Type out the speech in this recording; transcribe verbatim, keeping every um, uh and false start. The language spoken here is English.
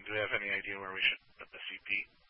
do we have any idea where we should put the C P?